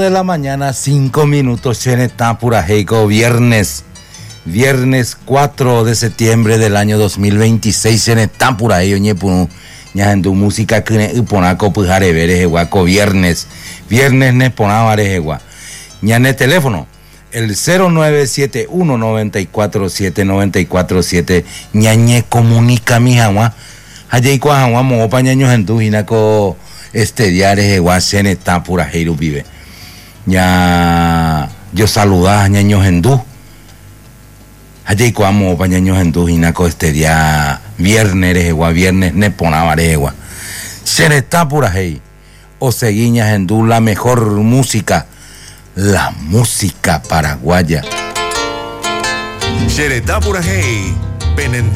de la mañana, 5 minutos, en Etapura Heico, viernes 4 de septiembre del año 2026, en Etapura Heico, ñepunu, ñahendu música que uponaco pujare verejeguaco, viernes neponavare jegua. Ñane teléfono, el 0971-947-947, ñañe comunica mi jagua, hayeiko jagua mopa ñaño hendu, jinaco diario jegua, en Etapura Heico vive. Ya yo saludaba a ñaño hendú allí cuamo pa ñaño hendú hinaco día viernes neponaba regua se está por ahí o seguiña hendú la mejor música, la música paraguaya. Xeretá por ahí,